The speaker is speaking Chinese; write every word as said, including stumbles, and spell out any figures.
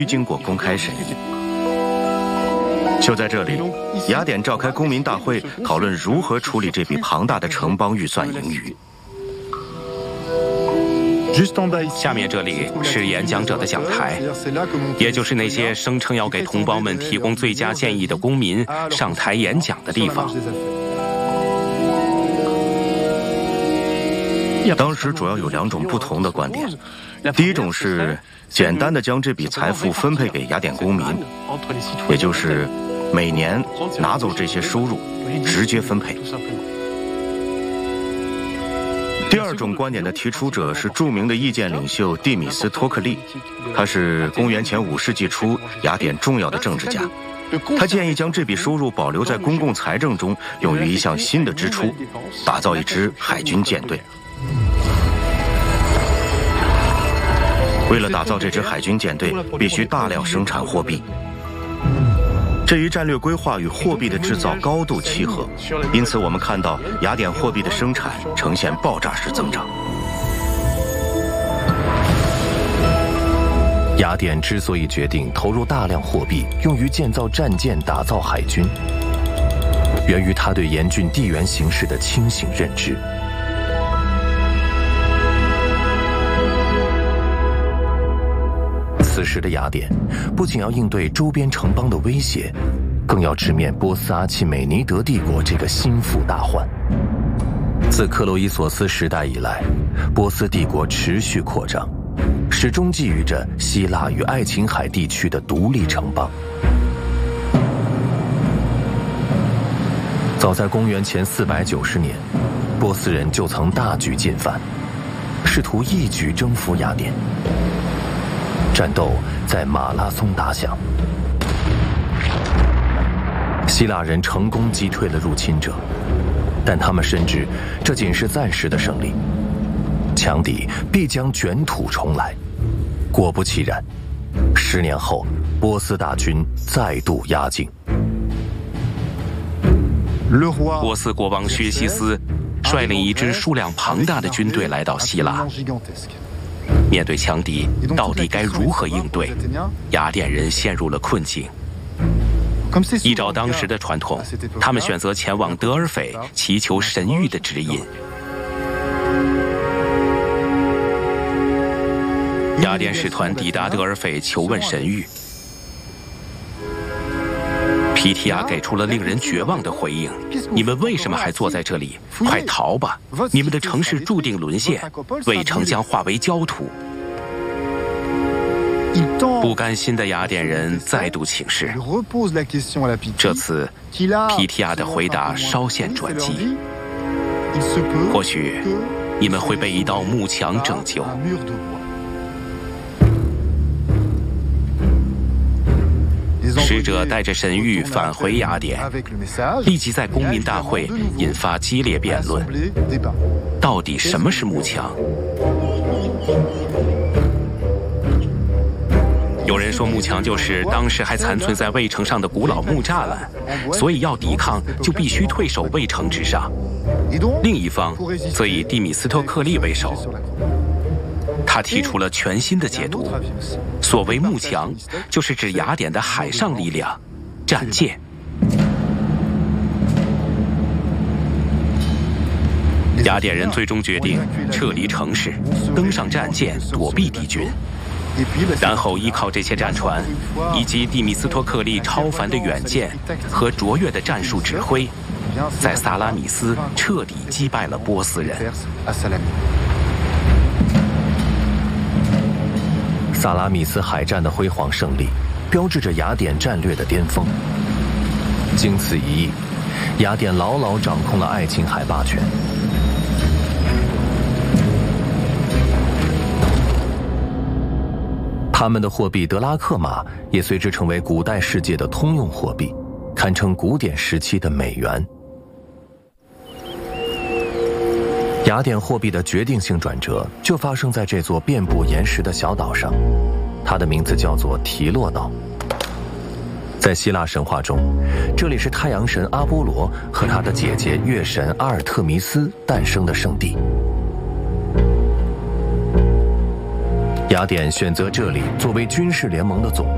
经过公开审议。就在这里，雅典召开公民大会，讨论如何处理这笔庞大的城邦预算盈余。 下面这里是演讲者的讲台，也就是那些声称要给同胞们提供最佳建议的公民上台演讲的地方。 当时主要有两种不同的观点，第一种是简单的将这笔财富分配给雅典公民，也就是每年拿走这些收入，直接分配。第二种观点的提出者是著名的意见领袖蒂米斯托克利，他是公元前五世纪初雅典重要的政治家。他建议将这笔收入保留在公共财政中，用于一项新的支出，打造一支海军舰队。为了打造这支海军舰队，必须大量生产货币。这一战略规划与货币的制造高度契合，因此我们看到雅典货币的生产呈现爆炸式增长。 雅典之所以决定投入大量货币用于建造战舰、打造海军，源于他对严峻地缘形势的清醒认知。此时的雅典不仅要应对周边城邦的威胁，更要直面波斯阿契美尼德帝国这个心腹大患。自克洛伊索斯时代以来，波斯帝国持续扩张，始终觊觎着希腊与爱琴海地区的独立城邦。早在公元前四百九十年，波斯人就曾大举进犯，试图一举征服雅典。战斗在马拉松打响，希腊人成功击退了入侵者，但他们深知这仅是暂时的胜利，强敌必将卷土重来。果不其然，十年后，波斯大军再度压境。 波斯国王薛西斯率领一支数量庞大的军队来到希腊。面对强敌，到底该如何应对？雅典人陷入了困境。依照当时的传统，他们选择前往德尔斐，祈求神谕的指引。雅典使团抵达德尔斐，求问神谕。皮提亚给出了令人绝望的回应：你们为什么还坐在这里？快逃吧！你们的城市注定沦陷，卫城将化为焦土。不甘心的雅典人再度请示，这次皮提亚的回答稍显转机：或许你们会被一道幕墙拯救。使者带着神谕返回雅典，立即在公民大会引发激烈辩论。到底什么是幕墙？有人说幕墙就是当时还残存在卫城上的古老木栅栏，所以要抵抗就必须退守卫城之上。另一方则以蒂米斯托克利为首，他提出了全新的解读。所谓幕墙，就是指雅典的海上力量——战舰。雅典人最终决定撤离城市，登上战舰躲避敌军，然后依靠这些战船以及蒂米斯托克利超凡的远见和卓越的战术指挥，在萨拉米斯彻底击败了波斯人。 萨拉米斯海战的辉煌胜利，标志着雅典战略的巅峰。经此一役，雅典牢牢掌控了爱琴海霸权。他们的货币德拉克马也随之成为古代世界的通用货币，堪称古典时期的美元。雅典货币的决定性转折就发生在这座遍布岩石的小岛上，它的名字叫做提洛岛。在希腊神话中，这里是太阳神阿波罗和他的姐姐月神阿尔特弥斯诞生的圣地。雅典选择这里作为军事联盟的总部。